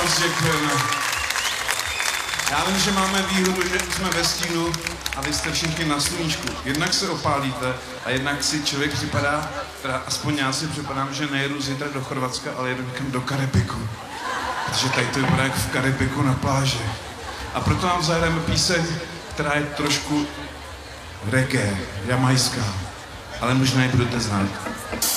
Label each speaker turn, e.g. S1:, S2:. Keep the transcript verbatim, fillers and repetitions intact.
S1: moc děkujeme. Já vím, že máme výhodu, že jsme ve stínu a vy jste všichni na sluníčku. Jednak se opálíte a jednak si člověk připadá, teda aspoň já si připadám, že nejedu zítra do Chorvatska, ale jedu někam do Karibiku. Protože tady to vypadá jak v Karibiku na pláži. A proto nám zahrajeme píseň, která je trošku reggae, jamajská. Ale možná ji budete znát.